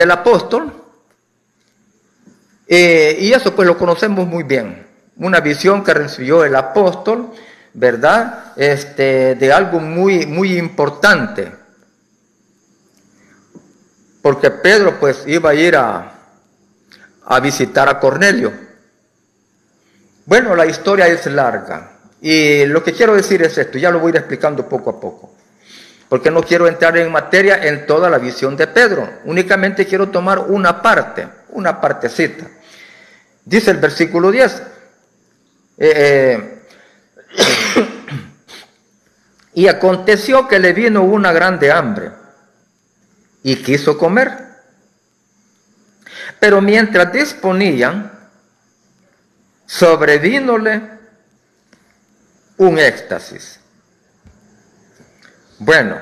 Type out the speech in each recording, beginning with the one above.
del apóstol, y eso pues lo conocemos muy bien. Una visión que recibió el apóstol, ¿verdad? De algo muy, muy importante. Porque Pedro pues iba a ir a visitar a Cornelio. Bueno, la historia es larga. Y lo que quiero decir es esto, ya lo voy a ir explicando poco a poco. Porque no quiero entrar en materia en toda la visión de Pedro. Únicamente quiero tomar una parte, una partecita. Dice el versículo 10. Y aconteció que le vino una grande hambre y quiso comer. Pero mientras disponían, sobrevínole un éxtasis. Bueno,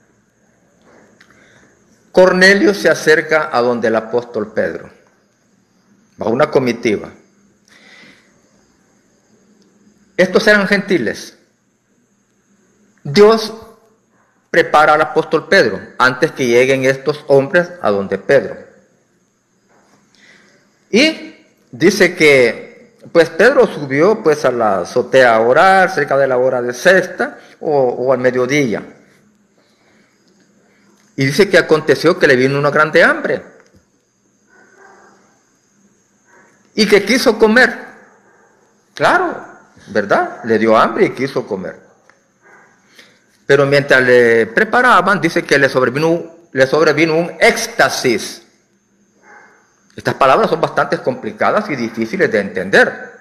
Cornelio se acerca a donde el apóstol Pedro. Va una comitiva. Estos eran gentiles. Dios prepara al apóstol Pedro antes que lleguen estos hombres a donde Pedro. Y dice que pues Pedro subió pues a la azotea a orar cerca de la hora de sexta o al mediodía. Y dice que aconteció que le vino una grande hambre y que quiso comer. Claro, ¿verdad? Le dio hambre y quiso comer. Pero mientras le preparaban, dice que le sobrevino un éxtasis. Estas palabras son bastante complicadas y difíciles de entender.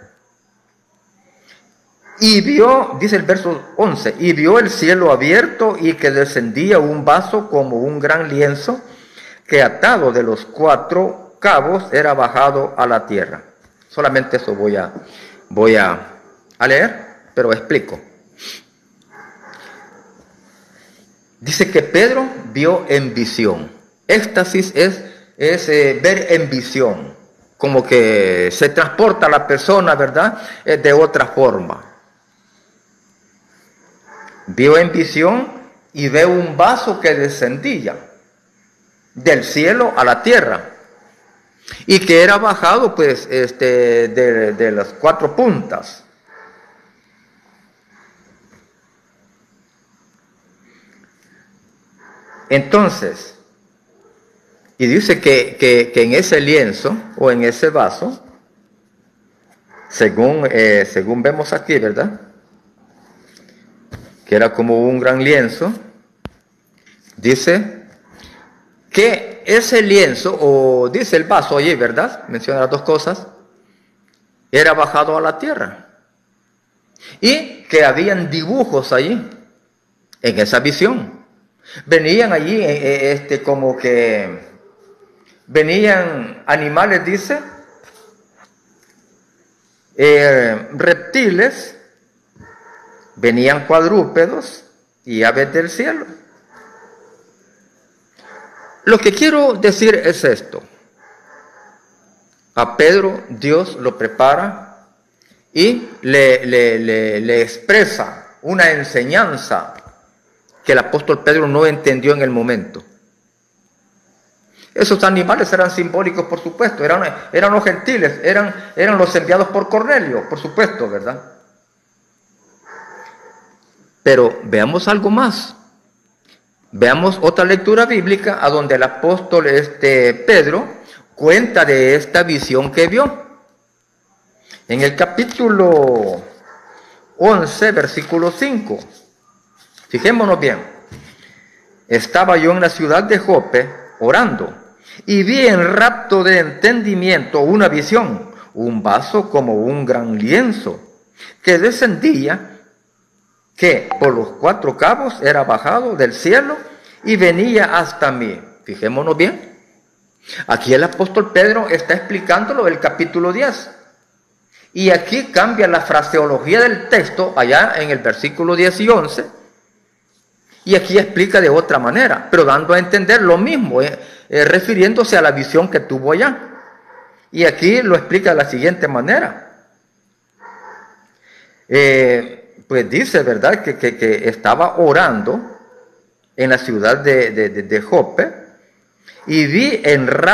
Y vio, dice el verso 11, y vio el cielo abierto y que descendía un vaso como un gran lienzo que atado de los 4 cabos era bajado a la tierra. Solamente eso voy a leer, pero explico. Dice que Pedro vio en visión. Éxtasis es ver en visión, como que se transporta a la persona, ¿verdad? De otra forma. Vio en visión y ve un vaso que descendía del cielo a la tierra y que era bajado pues de las 4 puntas. Entonces, y dice que en ese lienzo o en ese vaso, según vemos aquí, ¿verdad? Que era como un gran lienzo, dice que ese lienzo, o dice el vaso allí, ¿verdad? Menciona las 2 cosas, era bajado a la tierra. Y que habían dibujos allí, en esa visión. Venían allí, como que venían animales, dice, reptiles, venían cuadrúpedos y aves del cielo. Lo que quiero decir es esto. A Pedro Dios lo prepara y le expresa una enseñanza que el apóstol Pedro no entendió en el momento. Esos animales eran simbólicos, por supuesto, eran los gentiles, eran los enviados por Cornelio, por supuesto, ¿verdad? Pero veamos algo más. Veamos otra lectura bíblica a donde el apóstol Pedro cuenta de esta visión que vio. En el capítulo 11, versículo 5. Fijémonos bien. Estaba yo en la ciudad de Jope orando y vi en rapto de entendimiento una visión, un vaso como un gran lienzo que descendía, que por los 4 cabos era bajado del cielo y venía hasta mí. Fijémonos bien. Aquí el apóstol Pedro está explicándolo el capítulo 10. Y aquí cambia la fraseología del texto allá en el versículo 10 y 11. Y aquí explica de otra manera, pero dando a entender lo mismo, refiriéndose a la visión que tuvo allá. Y aquí lo explica de la siguiente manera. Pues dice, ¿verdad?, que estaba orando en la ciudad de Jope y vi en